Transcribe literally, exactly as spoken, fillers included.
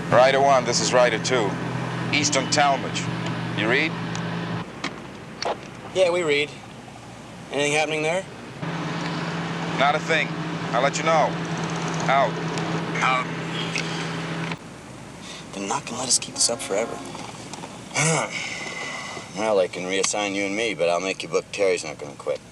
Rider one, this is Rider two. Eastern Talmadge. You read? Yeah, we read. Anything happening there? Not a thing. I'll let you know. Out. Out. They're not gonna let us keep this up forever. Well, they can reassign you and me, but I'll make you book Terry's not gonna quit.